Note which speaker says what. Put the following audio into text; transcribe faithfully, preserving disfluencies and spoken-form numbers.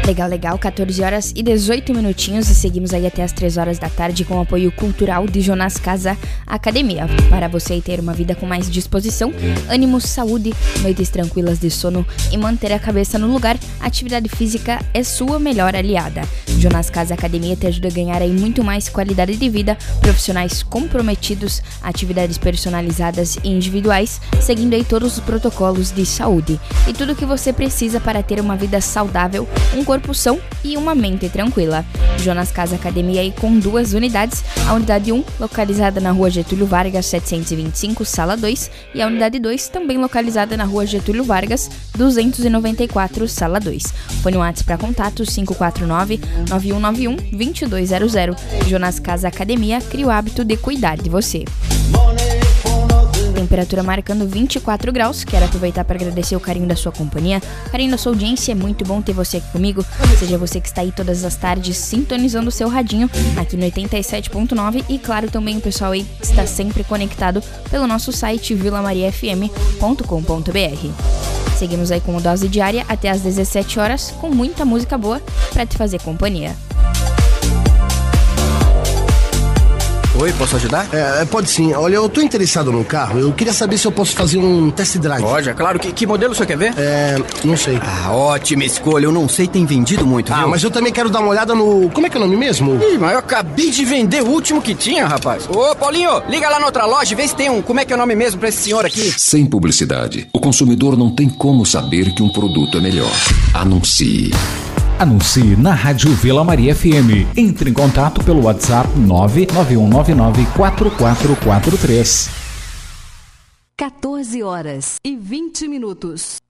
Speaker 1: Legal, legal, catorze horas e dezoito minutinhos e seguimos aí até as três horas da tarde com o apoio cultural de Jonas Casa Academia. Para você ter uma vida com mais disposição, ânimo, saúde, noites tranquilas de sono e manter a cabeça no lugar, a atividade física é sua melhor aliada. Jonas Casa Academia te ajuda a ganhar aí muito mais qualidade de vida, profissionais comprometidos, atividades personalizadas e individuais, seguindo aí todos os protocolos de saúde. E tudo o que você precisa para ter uma vida saudável, um corpo são e uma mente tranquila. Jonas Casa Academia aí com duas unidades, a unidade um localizada na rua Getúlio Vargas setecentos e vinte e cinco, sala dois, e a unidade dois também localizada na rua Getúlio Vargas duzentos e noventa e quatro, sala dois. Fone WhatsApp para contato cinco quatro nove, nove um nove um, dois dois zero zero. Jonas Casa Academia cria o hábito de cuidar de você. Temperatura marcando vinte e quatro graus. Quero aproveitar para agradecer o carinho da sua companhia, carinho da sua audiência. É muito bom ter você aqui comigo. Seja você que está aí todas as tardes sintonizando o seu radinho aqui no oitenta e sete ponto nove, e claro também o pessoal aí que está sempre conectado pelo nosso site vila maria f m ponto com ponto b r. Seguimos aí com o Dose Diária até às dezessete horas com muita música boa para te fazer companhia.
Speaker 2: Oi, posso ajudar?
Speaker 3: É, pode sim. Olha, eu tô interessado num carro. Eu queria saber se eu posso fazer um test drive.
Speaker 2: Pode, é claro. Que, que modelo você quer ver?
Speaker 3: É, não sei.
Speaker 2: Ah, ótima escolha. Eu não sei, tem vendido muito,
Speaker 3: Ah,
Speaker 2: viu?
Speaker 3: mas eu também quero dar uma olhada no... Como é que é o nome mesmo?
Speaker 2: Ih, mas eu acabei de vender o último que tinha, rapaz. Ô, Paulinho, liga lá na outra loja e vê se tem um... Como é que é o nome mesmo pra esse senhor aqui?
Speaker 4: Sem publicidade, o consumidor não tem como saber que um produto é melhor. Anuncie.
Speaker 5: Anuncie na Rádio Vila Maria F M. Entre em contato pelo WhatsApp nove nove um nove nove quatro quatro quatro três.
Speaker 6: catorze horas e vinte minutos.